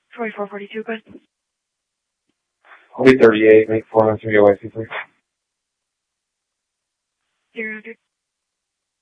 4442, good. I'll be 38, make 4 months from your wife, please. 000.